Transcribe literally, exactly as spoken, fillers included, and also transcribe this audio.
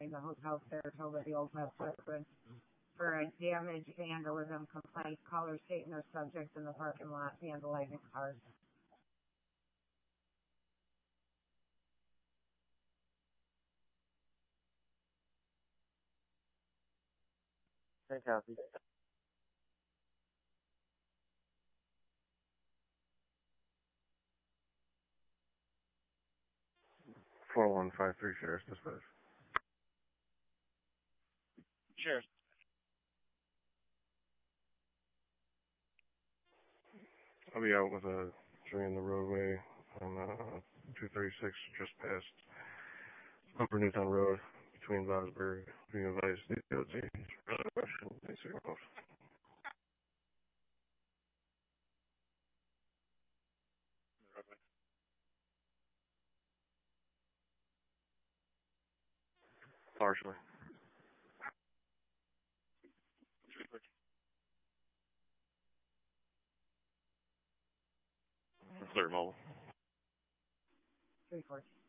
contacting the Hotel Saratoga, the Old West residence, for a damage vandalism complaint. Callers stating their subjects in the parking lot vandalizing cars. Hey, Kathy. four one five three Sheriff's Dispatch. Sheriff. I'll be out with a tree in the roadway on uh, two thirty-six, just past Upper Newtown Road, between Bosburg, being advised D O T. Question. Thanks for your help. Partially. Clear mobile. three fourteen.